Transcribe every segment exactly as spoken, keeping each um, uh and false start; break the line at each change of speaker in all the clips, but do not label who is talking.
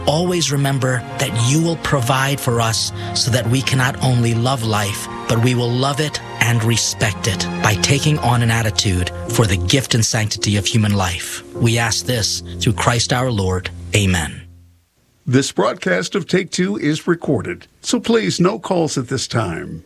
Always remember that you will provide for us so that we can not only love life, but we will love it and respect it by taking on an attitude for the gift and sanctity of human life. We ask this through Christ our Lord. Amen.
This broadcast of Take Two is recorded, so please no calls at this time.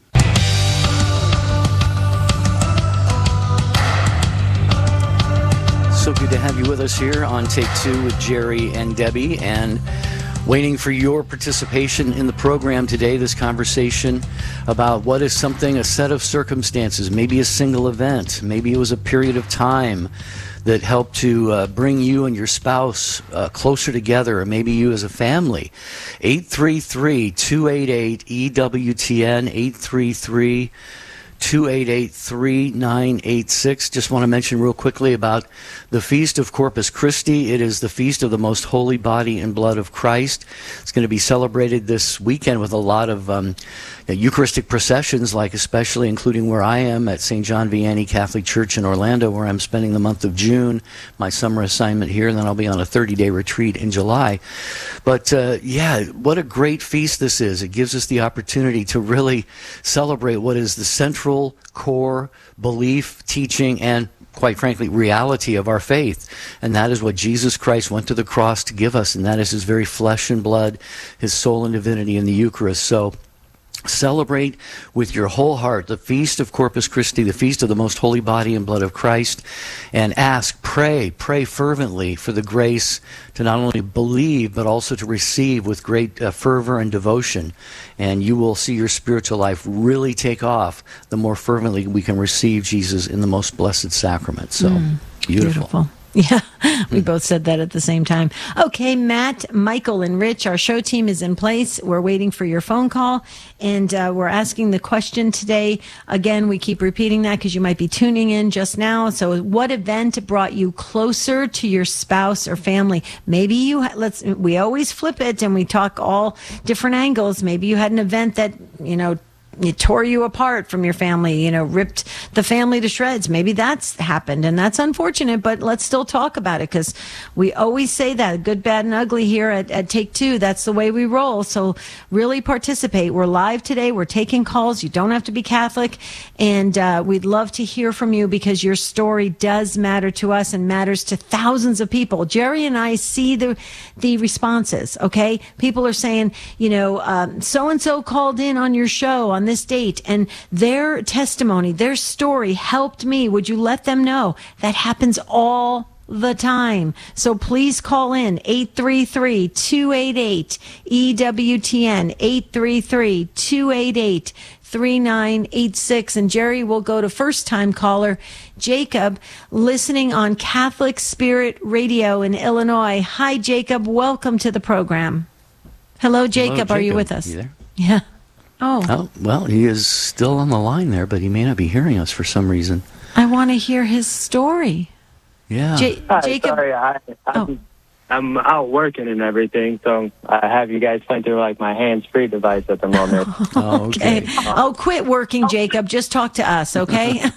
So good to have you with us here on Take Two with Jerry and Debbie, and waiting for your participation in the program today. This conversation about what is something, a set of circumstances, maybe a single event, maybe it was a period of time that helped to uh, bring you and your spouse uh, closer together, or maybe you as a family. eight three three, two eight eight, E W T N, eight three three, two eight eight, three nine eight six. Just want to mention real quickly about the Feast of Corpus Christi. It is the Feast of the Most Holy Body and Blood of Christ. It's going to be celebrated this weekend with a lot of um, Eucharistic processions, like especially including where I am at Saint John Vianney Catholic Church in Orlando, where I'm spending the month of June, my summer assignment here, and then I'll be on a thirty-day retreat in July. But uh, yeah, what a great feast this is. It gives us the opportunity to really celebrate what is the central core belief, teaching, and quite frankly, reality of our faith. And that is what Jesus Christ went to the cross to give us, and that is his very flesh and blood, his soul and divinity in the Eucharist. So celebrate with your whole heart the Feast of Corpus Christi, the Feast of the Most Holy Body and Blood of Christ, and ask, pray, pray fervently for the grace to not only believe, but also to receive with great uh, fervor and devotion. And you will see your spiritual life really take off the more fervently we can receive Jesus in the most blessed sacrament. So, mm, beautiful.
beautiful. Yeah, we both said that at the same time. Okay, Matt, Michael, and Rich, our show team is in place. We're waiting for your phone call, and uh, we're asking the question today. Again, we keep repeating that because you might be tuning in just now. So what event brought you closer to your spouse or family? Maybe you, ha- let's, we always flip it and we talk all different angles. Maybe you had an event that, you know, it tore you apart from your family, you know, ripped the family to shreds. Maybe that's happened, and that's unfortunate, but let's still talk about it, because we always say that, good, bad, and ugly here at, at Take Two. That's the way we roll. So really participate. We're live today. We're taking calls. You don't have to be Catholic, and uh, we'd love to hear from you, because your story does matter to us and matters to thousands of people. Jerry and I see the the responses, okay? People are saying, you know, um, so-and-so called in on your show on this date, and their testimony, their story helped me. Would you let them know? That happens all the time. So please call in eight three three, two eight eight, E W T N, eight three three, two eight eight, three nine eight six. And Jerry will go to first-time caller Jacob, listening on Catholic Spirit Radio in Illinois. Hi, Jacob. Welcome to the program. Hello, Jacob.
Hello, Jacob.
Are you with us?
You there?
Yeah. Oh.
Oh, well, he is still on the line there, but he may not be hearing us for some reason.
I want to hear his story.
Yeah.
J-
Hi,
Jacob.
sorry, I, I'm,
oh.
I'm out working and everything, so I have you guys playing through like my hands-free device at the moment.
Oh, okay.
okay. Oh, quit working, Jacob. Just talk to us, okay?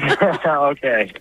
Okay.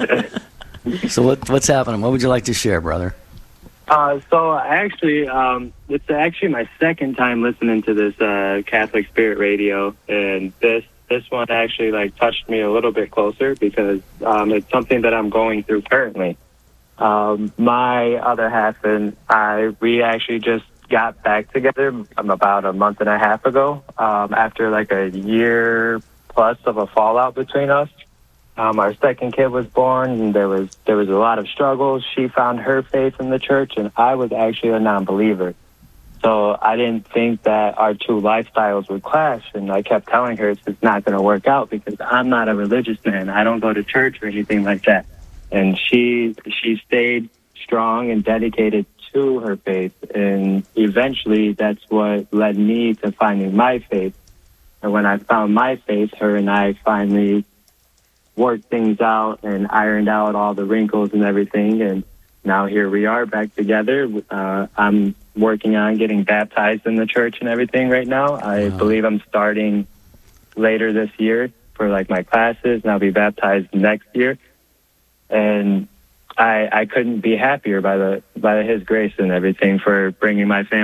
So what what's happening? What would you like to share, brother?
Uh, so actually, um, it's actually my second time listening to this uh, Catholic Spirit Radio, and this this one actually like touched me a little bit closer, because um, it's something that I'm going through currently. Um, my other half and I, we actually just got back together um, about a month and a half ago, um, after like a year plus of a fallout between us. Um, our second kid was born, and there was there was a lot of struggles. She found her faith in the church, and I was actually a non-believer. So I didn't think that our two lifestyles would clash, and I kept telling her it's just not going to work out, because I'm not a religious man. I don't go to church or anything like that. And she she stayed strong and dedicated to her faith, and eventually that's what led me to finding my faith. And when I found my faith, her and I finally worked things out and ironed out all the wrinkles and everything, and now here we are back together. Uh, I'm working on getting baptized in the church and everything right now. I wow. believe I'm starting later this year for like my classes, and I'll be baptized next year. And I, I couldn't be happier by the by His grace and everything for bringing my family